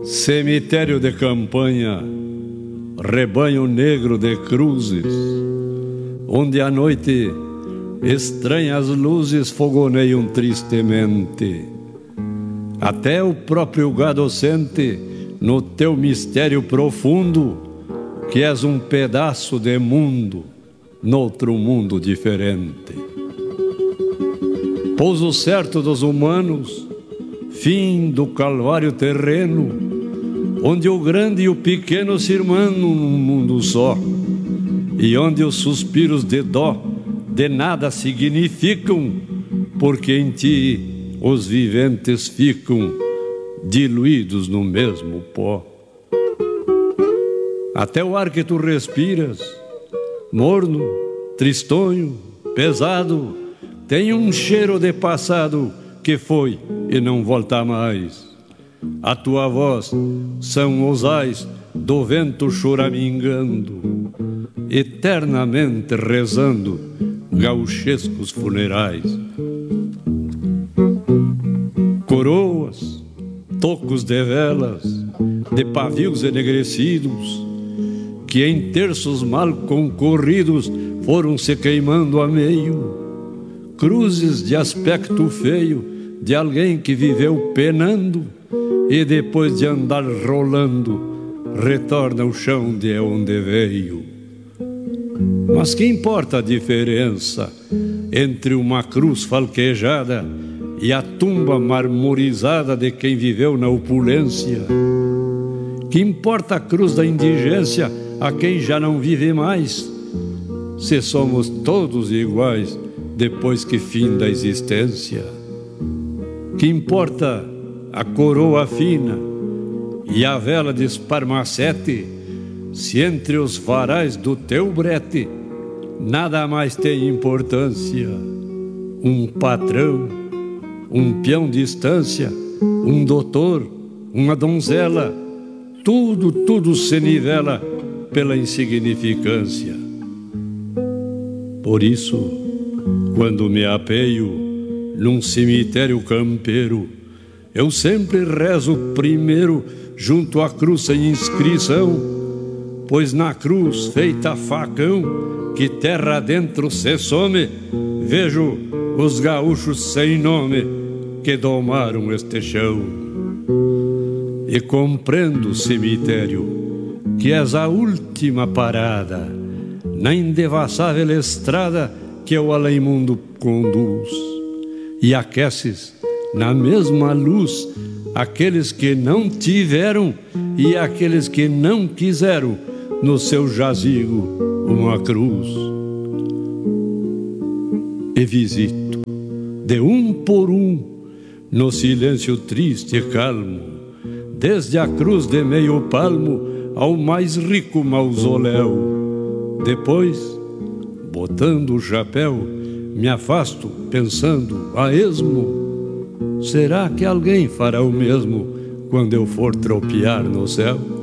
Cemitério de campanha, rebanho negro de cruzes, onde à noite estranhas luzes fogoneiam tristemente. Até o próprio gado sente no teu mistério profundo que és um pedaço de mundo noutro mundo diferente. Pouso certo dos humanos, fim do calvário terreno, onde o grande e o pequeno se irmanam num mundo só, e onde os suspiros de dó de nada significam, porque em ti os viventes ficam diluídos no mesmo pó. Até o ar que tu respiras, morno, tristonho, pesado, tem um cheiro de passado que foi e não volta mais. A tua voz são os ais do vento choramingando, eternamente rezando gauchescos funerais. Coroas, tocos de velas, de pavios enegrecidos, que em terços mal concorridos foram se queimando a meio. Cruzes de aspecto feio de alguém que viveu penando e depois de andar rolando retorna ao chão de onde veio. Mas que importa a diferença entre uma cruz falquejada e a tumba marmorizada de quem viveu na opulência? Que importa a cruz da indigência a quem já não vive mais, se somos todos iguais depois que finda a existência? Que importa a coroa fina e a vela de esparmacete, se entre os varais do teu brete nada mais tem importância? Um patrão, um peão de estância, um doutor, uma donzela, tudo se nivela pela insignificância. Por isso, quando me apeio num cemitério campeiro, eu sempre rezo primeiro junto à cruz sem inscrição, pois na cruz feita facão que terra dentro se some, vejo os gaúchos sem nome que domaram este chão. E compreendo, cemitério, que és a última parada na indevassável estrada que o além-mundo conduz, e aqueces na mesma luz aqueles que não tiveram e aqueles que não quiseram no seu jazigo uma cruz. E visito de um por um no silêncio triste e calmo, desde a cruz de meio palmo ao mais rico mausoléu. Depois, botando o chapéu, me afasto pensando a esmo: será que alguém fará o mesmo quando eu for tropear no céu?